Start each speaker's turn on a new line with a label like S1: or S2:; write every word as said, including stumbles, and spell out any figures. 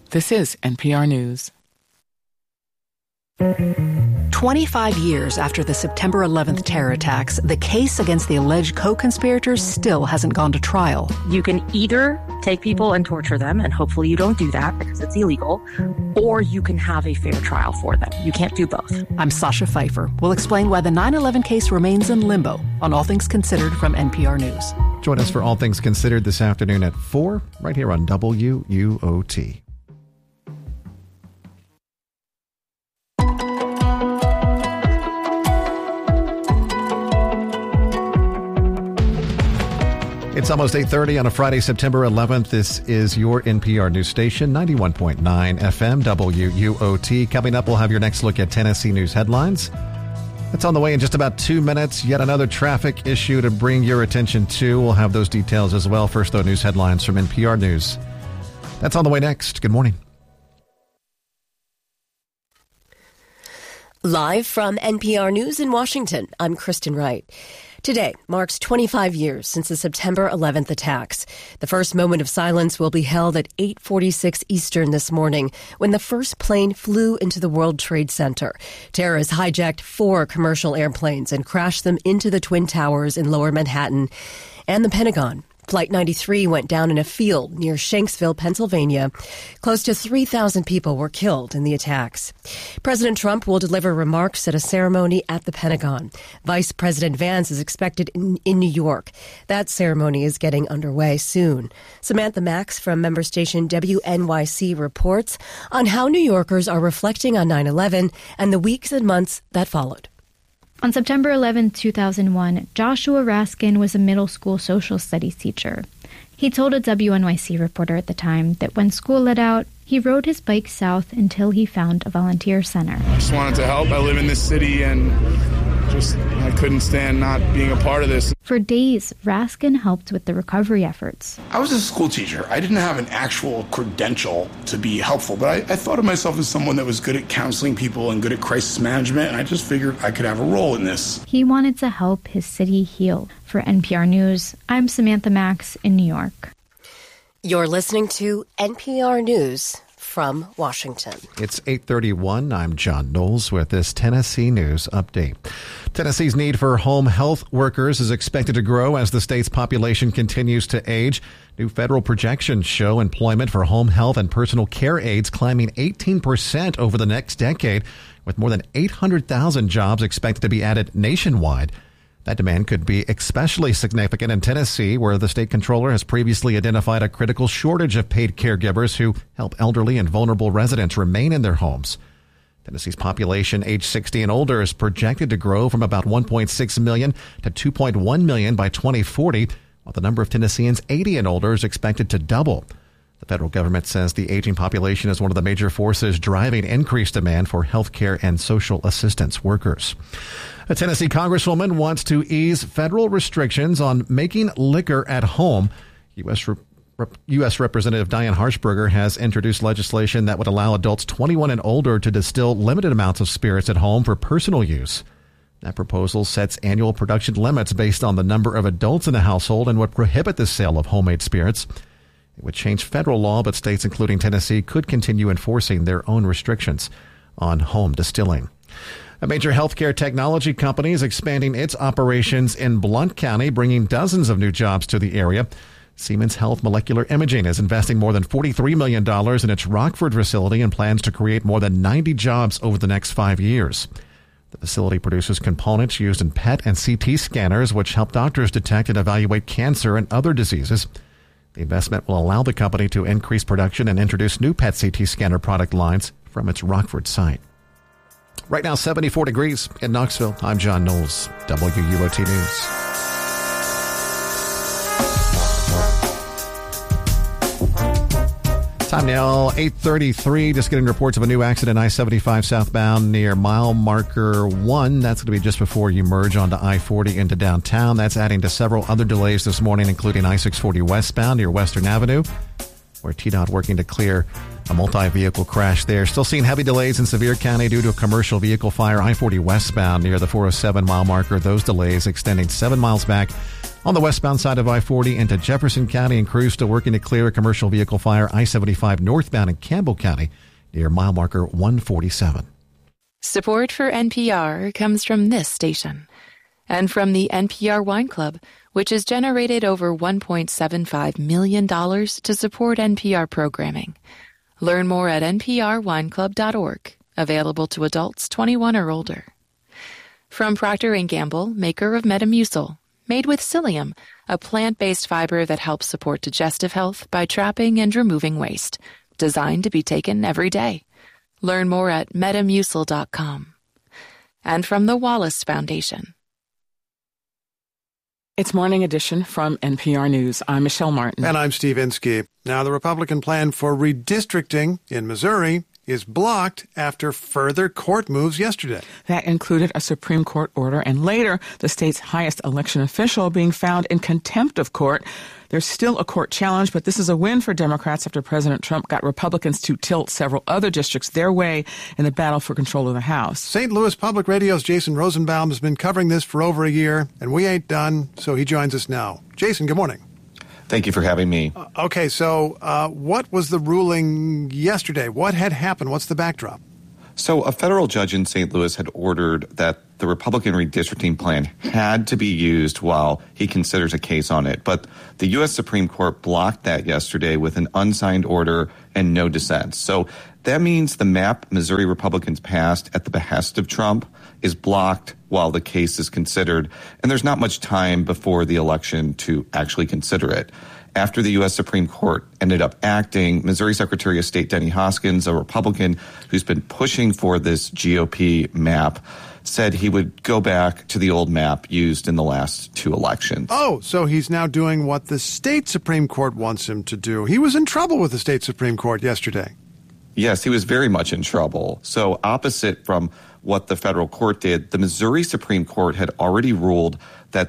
S1: This is N P R News.
S2: twenty-five years after the September eleventh terror attacks, the case against the alleged co-conspirators still hasn't gone to trial.
S3: You can either take people and torture them, and hopefully you don't do that because it's illegal, or you can have a fair trial for them. You can't do both.
S2: I'm Sasha Pfeiffer. We'll explain why the nine eleven case remains in limbo on All Things Considered from N P R News.
S4: Join us for All Things Considered this afternoon at four, right here on W U O T. It's almost eight thirty on a Friday, September eleventh. This is your N P R news station, ninety-one point nine F M, W U O T. Coming up, we'll have your next look at Tennessee news headlines. That's on the way in just about two minutes. Yet another traffic issue to bring your attention to. We'll have those details as well. First, though, news headlines from N P R News. That's on the way next. Good morning.
S5: Live from N P R News in Washington, I'm Kristen Wright. Today marks twenty-five years since the September eleventh attacks. The first moment of silence will be held at eight forty-six Eastern this morning when the first plane flew into the World Trade Center. Terrorists hijacked four commercial airplanes and crashed them into the Twin Towers in Lower Manhattan and the Pentagon. Flight ninety-three went down in a field near Shanksville, Pennsylvania. Close to three thousand people were killed in the attacks. President Trump will deliver remarks at a ceremony at the Pentagon. Vice President Vance is expected in, in New York. That ceremony is getting underway soon. Samantha Max from member station W N Y C reports on how New Yorkers are reflecting on nine eleven and the weeks and months that followed.
S6: On September eleventh, two thousand one, Joshua Raskin was a middle school social studies teacher. He told a W N Y C reporter at the time that when school let out, he rode his bike south until he found a volunteer center.
S7: I just wanted to help. I live in this city and just I couldn't stand not being a part of this.
S6: For days, Raskin helped with the recovery efforts.
S8: I was a school teacher. I didn't have an actual credential to be helpful, but I, I thought of myself as someone that was good at counseling people and good at crisis management, and I just figured I could have a role in this.
S6: He wanted to help his city heal. For N P R News, I'm Samantha Max in New York.
S5: You're listening to N P R News from Washington.
S4: It's eight thirty-one. I'm John Knowles with this Tennessee News Update. Tennessee's need for home health workers is expected to grow as the state's population continues to age. New federal projections show employment for home health and personal care aides climbing eighteen percent over the next decade, with more than eight hundred thousand jobs expected to be added nationwide. That demand could be especially significant in Tennessee, where the state controller has previously identified a critical shortage of paid caregivers who help elderly and vulnerable residents remain in their homes. Tennessee's population age sixty and older is projected to grow from about one point six million to two point one million by twenty forty, while the number of Tennesseans eighty and older is expected to double. The federal government says the aging population is one of the major forces driving increased demand for health care and social assistance workers. A Tennessee congresswoman wants to ease federal restrictions on making liquor at home. U S. Rep- U S. Representative Diane Harshberger has introduced legislation that would allow adults twenty-one and older to distill limited amounts of spirits at home for personal use. That proposal sets annual production limits based on the number of adults in the household and would prohibit the sale of homemade spirits. It would change federal law, but states including Tennessee could continue enforcing their own restrictions on home distilling. A major healthcare technology company is expanding its operations in Blount County, bringing dozens of new jobs to the area. Siemens Health Molecular Imaging is investing more than forty-three million dollars in its Rockford facility and plans to create more than ninety jobs over the next five years. The facility produces components used in P E T and C T scanners, which help doctors detect and evaluate cancer and other diseases. The investment will allow the company to increase production and introduce new P E T C T scanner product lines from its Rockford site. Right now, seventy-four degrees in Knoxville. I'm John Knowles, W U O T News. Time now, eight thirty-three. Just getting reports of a new accident, I seventy-five southbound near mile marker one. That's going to be just before you merge onto I forty into downtown. That's adding to several other delays this morning, including I six forty westbound near Western Avenue. where T DOT working to clear a multi-vehicle crash there. Still seeing heavy delays in Sevier County due to a commercial vehicle fire. I forty westbound near the four oh seven mile marker. Those delays extending seven miles back on the westbound side of I forty into Jefferson County, and crews still working to clear a commercial vehicle fire. I seventy-five northbound in Campbell County near mile marker one forty-seven.
S1: Support for N P R comes from this station and from the N P R Wine Club, which has generated over one point seven five million dollars to support N P R programming. Learn more at n p r wine club dot org, available to adults twenty-one or older. From Procter and Gamble, maker of Metamucil, made with psyllium, a plant-based fiber that helps support digestive health by trapping and removing waste, designed to be taken every day. Learn more at metamucil dot com. And from the Wallace Foundation.
S9: It's Morning Edition from N P R News. I'm Michelle Martin.
S10: And I'm Steve Inskeep. Now, the Republican plan for redistricting in Missouri is blocked after further court moves yesterday.
S9: That included a Supreme Court order and later the state's highest election official being found in contempt of court. There's still a court challenge, but this is a win for Democrats after President Trump got Republicans to tilt several other districts their way in the battle for control of the House.
S10: Saint Louis Public Radio's Jason Rosenbaum has been covering this for over a year, and we ain't done, so he joins us now. Jason, good morning.
S11: Thank you for having me.
S10: Uh, okay, so uh, what was the ruling yesterday? What had happened? What's the backdrop?
S11: So a federal judge in Saint Louis had ordered that the Republican redistricting plan had to be used while he considers a case on it. But the U S Supreme Court blocked that yesterday with an unsigned order and no dissent. So that means the map Missouri Republicans passed at the behest of Trump is blocked while the case is considered. And there's not much time before the election to actually consider it. After the U S Supreme Court ended up acting, Missouri Secretary of State Denny Hoskins, a Republican who's been pushing for this G O P map, said he would go back to the old map used in the last two elections.
S10: Oh, so he's now doing what the state Supreme Court wants him to do. He was in trouble with the state Supreme Court yesterday.
S11: Yes, he was very much in trouble. So opposite from what the federal court did, the Missouri Supreme Court had already ruled that